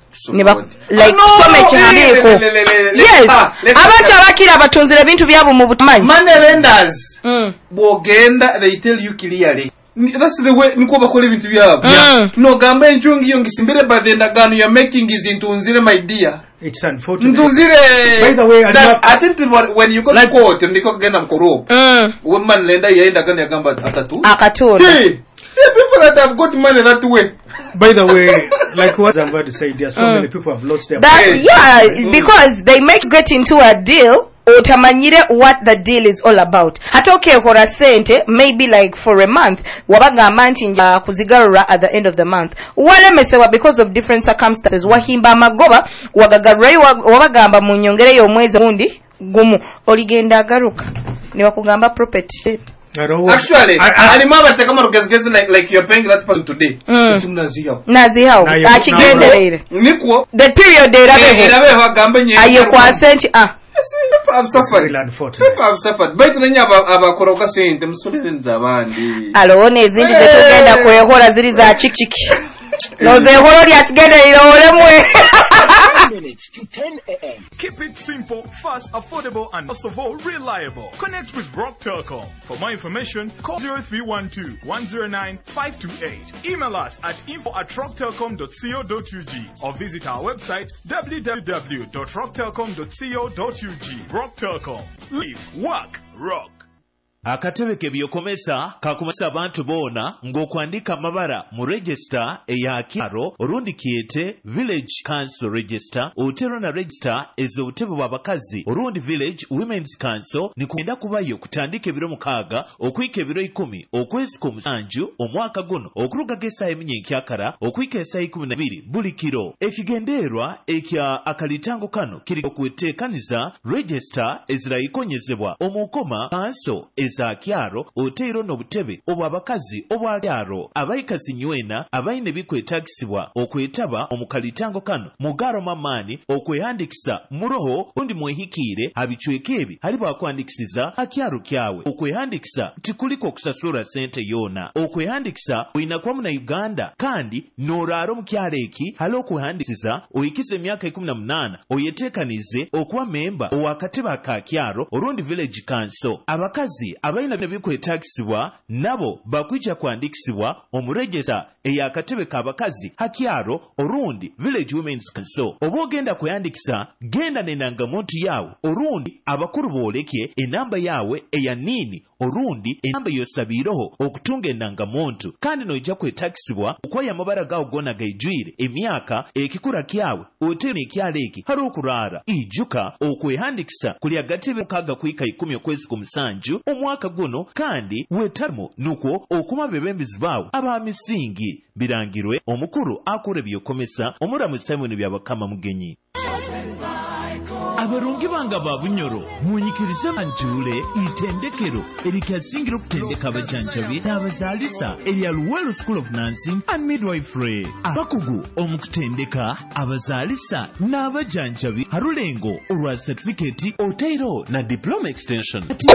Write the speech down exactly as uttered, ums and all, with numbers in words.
like some ekihandiiko yes abantu abakira abatunzira ebintu byabo mu bumanyi money lenders bwogenda they tell you clearly that's the way niko bakola ebintu byabo no gamba enchungi yo ngisimbire by the endagano you are making is intunzire my dear. It's unfortunate. Ntunzire by the way that, I think when you go to court ndiko kugenda mkoro woman lender yaenda kana yagamba atatu akatona there are people that have got money that way. By the way, like what Zambadi said, there are so mm. many people have lost their that, money. Yeah, mm. because they might get into a deal otamanyire what the deal is all about. Hatoke kora sente maybe like for a month wabagamba nti nja kuzigarura at the end of the month. Wale mesewa because of different circumstances wahimba magoba wagagarrai wabagamba mu nyongere y'omwezi gundi gumu oligenda agaruka ne bakugamba property. Actually, I remember take a guess like like you're paying that person today. Nazi how? Achigenderere. Nikwo. The period they rabe. Rabe ho gambe nye. Ayo kwa senti ah. People have suffered. People have suffered. But nanya abakora ukasente musubize nzabandi. Alone ezindi zetugenda kwehora ziri za chikchiki. No zehoro lya kigenderere olemwe. Minutes to ten a.m. Keep it simple, fast, affordable, and most of all, reliable. Connect with Rock Telecom. For more information, call zero three one two, one zero nine, five two eight. Email us at info at rock telecom dot co dot u g or visit our website w w w dot rock telecom dot co dot u g. Rock Telecom. Live, work, rock. Akatebe kebyokomesa kakumasa abantu bona ng'okwandika amabara mu register eya kyalo orundi kiyete village council register otero na register ez'obutebe bw'abakazi orundi village women's council ni kugenda kubayo kutandika ebiro mukaaga okuyika ebiro ikumi okwezi k'omusanju omwaka guno okuruga g'essaawa eminyenkakara okuyika essaawa ikumi na bbiri buli kiro. Ekigendeerwa ekya akalitango kano kiri okweteekaniza register ezirayikonyezebwa omukoma council za kyaro otero n'obutebe obw'abakazi obwa kyaro abayikasi nywena abayine bikwetagisibwa okwetaba omukalitango kano mugaro mamani okwehandikisa muroho undi mwehikiire abicweke ebi ali bakwandikisiza akyaro kyawe okwehandikisa tikuliko kusasura sente yona okwehandikisa oyina kwa muna Uganda kandi noraro mu kyaro eki hali okwehandikisiza oyikize emyaka ikumi na munana oyetekanize okuba memba owakateba ka kyaro orundi village council. Abakazi abayina bikwetagisibwa nabo bakwija kwandikisibwa omuregesa eyakatebe k'abakazi hakyaro orundi village women's council. Oba ogenda kweyandikisa genda n'endangamuntu yawe orundi abakuru booleke enamba yawe eya nini orundi enamba yosabiroho okutunga endangamuntu kandi noija kwetagisibwa okwaya amabara gawo gona gaijwire emyaka ekikura kyawe otero ekyalo eki hari okuraara ijuka okwehandikisa kuli agatebe mukaaga kwika ikumi okwezi k'omusanju omwaka guno kandi wetarimo nuko okuma bebembizi bawe abamisingi birangirwe omukuru akure byokomesa omuramu Simon byabakama mugenyi. Abarungi banga babunyoro munyikirize manjule itendekero erikyasingira okutendeka abajanjabi n'abazaalisa erya Luwelo School of Nursing and Midwifery. Abakugu omukutendeka abazaalisa n'abajanjabi harulengo olwa certificate oteiro na diploma extension.